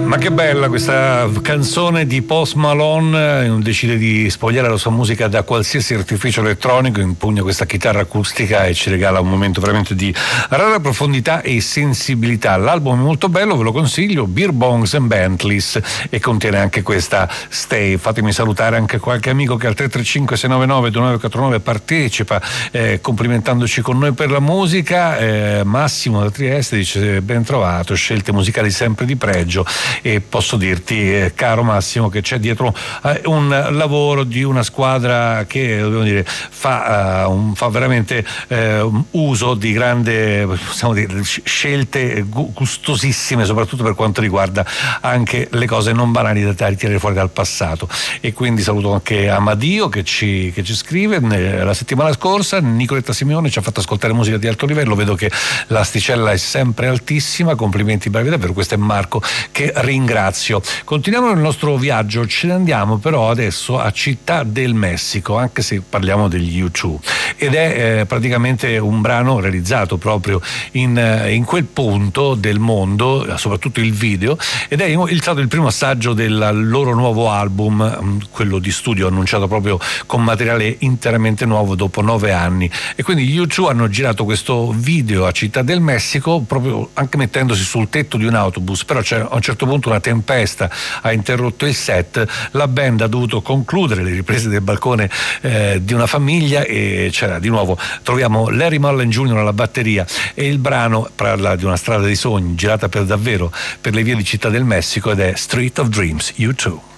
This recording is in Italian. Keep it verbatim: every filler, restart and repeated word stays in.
Ma che bella questa canzone di Post Malone, decide di spogliare la sua musica da qualsiasi artificio elettronico, impugna questa chitarra acustica e ci regala un momento veramente di rara profondità e sensibilità. L'album è molto bello, ve lo consiglio, Beer Bongs and Bentleys, e contiene anche questa Stay. Fatemi salutare anche qualche amico che al tre tre cinque sei nove nove due nove quattro nove partecipa, eh, complimentandoci con noi per la musica. eh, Massimo da Trieste dice: ben trovato, scelte musicali sempre di pregio. E posso dirti, eh, caro Massimo, che c'è dietro eh, un lavoro di una squadra che, dobbiamo dire, fa, uh, un, fa veramente eh, uso di grande, possiamo dire, scelte gustosissime, soprattutto per quanto riguarda anche le cose non banali da tirare fuori dal passato. E quindi saluto anche Amadio che ci, che ci scrive. La settimana scorsa Nicoletta Simeone ci ha fatto ascoltare musica di alto livello, vedo che l'asticella è sempre altissima, complimenti, bravi davvero. Questo è Marco che ringrazio. Continuiamo il nostro viaggio, ce ne andiamo però adesso a Città del Messico, anche se parliamo degli U due, ed è eh, praticamente un brano realizzato proprio in, eh, in quel punto del mondo, soprattutto il video, ed è il, stato il primo assaggio del loro nuovo album, quello di studio annunciato proprio con materiale interamente nuovo dopo nove anni. E quindi gli U due hanno girato questo video a Città del Messico, proprio anche mettendosi sul tetto di un autobus, però c'è a un certo punto una tempesta ha interrotto il set, la band ha dovuto concludere le riprese del balcone eh, di una famiglia, e c'era di nuovo, troviamo Larry Mullen Junior alla batteria, e il brano parla di una strada dei sogni girata per davvero per le vie di Città del Messico ed è Street of Dreams, U due.